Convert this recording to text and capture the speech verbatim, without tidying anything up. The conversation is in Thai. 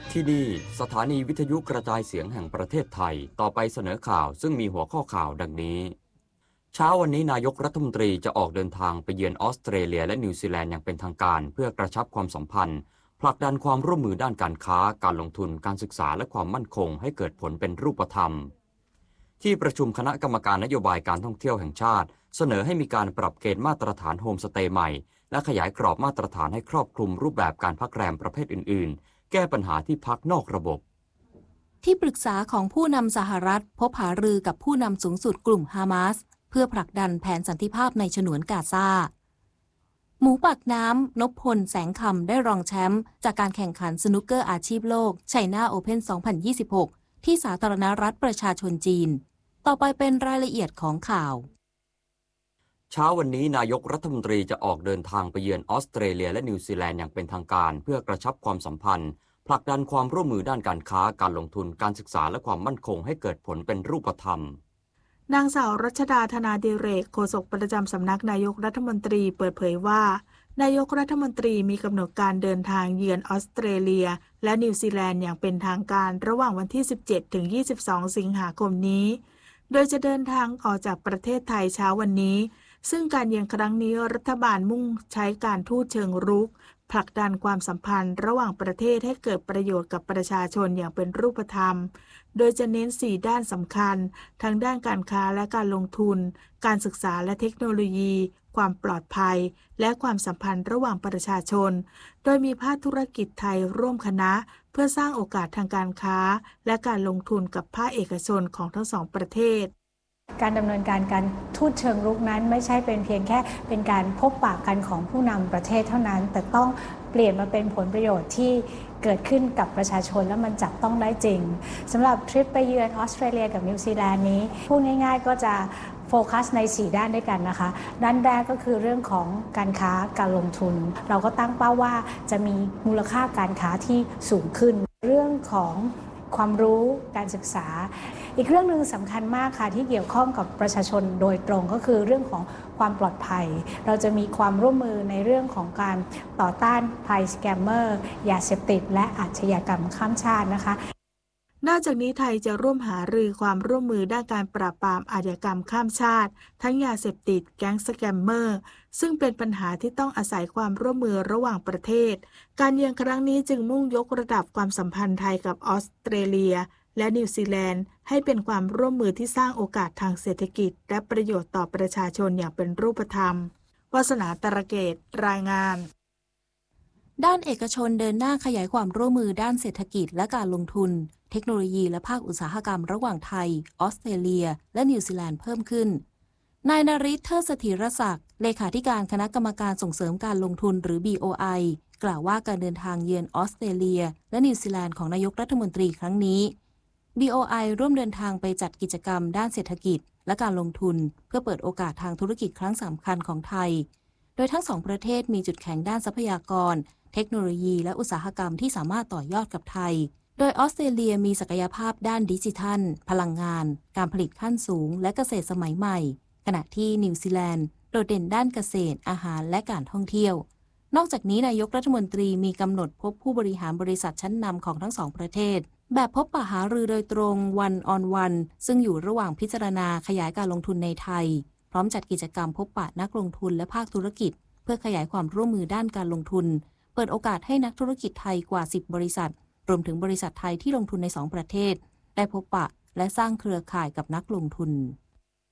ที่นี่สถานีวิทยุกระจายเสียงแห่งประเทศไทยต่อไปเสนอข่าวซึ่งมีหัวข้อข่าวดังนี้เช้าวันนี้นายกรัฐมนตรีจะออกเดินทางไปเยือนออสเตรเลียและนิวซีแลนด์อย่างเป็นทางการเพื่อกระชับความสัมพันธ์ผลักดันความร่วมมือด้านการค้าการลงทุนการศึกษาและความมั่นคงให้เกิดผลเป็นรูปธรรมที่ประชุมคณะกรรมการนโยบายการท่องเที่ยวแห่งชาติเสนอให้มีการปรับเกณฑ์มาตรฐานโฮมสเตย์ใหม่และขยายกรอบมาตรฐานให้ครอบคลุมรูปแบบการพักแรมประเภทอื่นๆแก้ปัญหาที่พักนอกระบบที่ปรึกษาของผู้นำสหรัฐพบหารือกับผู้นำสูงสุดกลุ่มฮามาสเพื่อผลักดันแผนสันติภาพในฉนวนกาซาหมูปากน้ำนพพลแสงคำได้รองแชมป์จากการแข่งขันสนุกเกอร์อาชีพโลกไชน่าโอเพ่น สองพันยี่สิบหก ที่สาธารณรัฐประชาชนจีนต่อไปเป็นรายละเอียดของข่าวเช้าวันนี้นายกรัฐมนตรีจะออกเดินทางไปเยือนออสเตรเลียและนิวซีแลนด์อย่างเป็นทางการเพื่อกระชับความสัมพันธ์ผลักดันความร่วมมือด้านการค้าการลงทุนการศึกษาและความมั่นคงให้เกิดผลเป็นรูปธรรมนางสาวรัชดาธนาดิเรกโฆษกประจำสำนักนายกรัฐมนตรีเปิดเผยว่านายกรัฐมนตรีมีกำหนดการเดินทางเยือนออสเตรเลียและนิวซีแลนด์อย่างเป็นทางการระหว่างวันที่ สิบเจ็ดถึงยี่สิบสอง สิงหาคมนี้โดยจะเดินทางออกจากประเทศไทยเช้าวันนี้ซึ่งการเยือนครั้งนี้รัฐบาลมุ่งใช้การทูตเชิงรุกผลักดันความสัมพันธ์ระหว่างประเทศให้เกิดประโยชน์กับประชาชนอย่างเป็นรูปธรรมโดยจะเน้นสี่ด้านสำคัญทั้งด้านการค้าและการลงทุนการศึกษาและเทคโนโลยีความปลอดภัยและความสัมพันธ์ระหว่างประชาชนโดยมีภาคธุรกิจไทยร่วมคณะเพื่อสร้างโอกาสทางการค้าและการลงทุนกับภาคเอกชนของทั้งสองประเทศการดำเนินการการทูตเชิงรุกนั้นไม่ใช่เป็นเพียงแค่เป็นการพบปะกันของผู้นำประเทศเท่านั้นแต่ต้องเปลี่ยนมาเป็นผลประโยชน์ที่เกิดขึ้นกับประชาชนและมันจับต้องได้จริงสำหรับทริปไปเยือนออสเตรเลียกับนิวซีแลนด์นี้พูดง่ายๆก็จะโฟกัสในสี่ด้านด้วยกันนะคะด้านแรกก็คือเรื่องของการค้าการลงทุนเราก็ตั้งเป้าว่าจะมีมูลค่าการค้าที่สูงขึ้นเรื่องของความรู้การศึกษาอีกเรื่องนึงสำคัญมากค่ะที่เกี่ยวข้องกับประชาชนโดยตรงก็คือเรื่องของความปลอดภัยเราจะมีความร่วมมือในเรื่องของการต่อต้านภัยสแกมเมอร์ยาเสพติดและอาชญากรรมข้ามชาตินะคะนอกจากนี้ไทยจะร่วมหารือความร่วมมือด้านการปราบปรามอาชญากรรมข้ามชาติทั้งยาเสพติดแก๊งสแกมเมอร์ซึ่งเป็นปัญหาที่ต้องอาศัยความร่วมมือระหว่างประเทศการเยือนครั้งนี้จึงมุ่งยกระดับความสัมพันธ์ไทยกับออสเตรเลียและนิวซีแลนด์ให้เป็นความร่วมมือที่สร้างโอกาสทางเศรษฐกิจและประโยชน์ต่อประชาชนอย่างเป็นรูปธรรมวาสนาตระเกตรายงานด้านเอกชนเดินหน้าขยายความร่วมมือด้านเศรษฐกิจและการลงทุนเทคโนโลยีและภาคอุตสาหกรรมระหว่างไทยออสเตรเลียและนิวซีแลนด์เพิ่มขึ้นนายนฤทธิ์เทิดเสถียรศักดิ์เลขาธิการคณะกรรมการส่งเสริมการลงทุนหรือ บี โอ ไอ กล่าวว่าการเดินทางเยือนออสเตรเลียและนิวซีแลนด์ของนายกรัฐมนตรีครั้งนี้ บี โอ ไอ ร่วมเดินทางไปจัดกิจกรรมด้านเศรษฐกิจและการลงทุนเพื่อเปิดโอกาสทางธุรกิจครั้งสำคัญของไทยโดยทั้งสองประเทศมีจุดแข็งด้านทรัพยากรเทคโนโลยีและอุตสาหกรรมที่สามารถต่อยอดกับไทยโดยออสเตรเลียมีศักยภาพด้านดิจิทัลพลังงานการผลิตขั้นสูงและเกษตรสมัยใหม่ขณะที่นิวซีแลนด์โดดเด่นด้านเกษตรอาหารและการท่องเที่ยวนอกจากนี้นายกรัฐมนตรีมีกำหนดพบผู้บริหารบริษัทชั้นนำของทั้งสองประเทศแบบพบปะหารือโดยตรง one on one ซึ่งอยู่ระหว่างพิจารณาขยายการลงทุนในไทยพร้อมจัดกิจกรรมพบปะนักลงทุนและภาคธุรกิจเพื่อขยายความร่วมมือด้านการลงทุนเปิดโอกาสให้นักธุรกิจไทยกว่าสิบบริษัทรวมถึงบริษัทไทยที่ลงทุนในสองประเทศได้พบปะและสร้างเครือข่ายกับนักลงทุน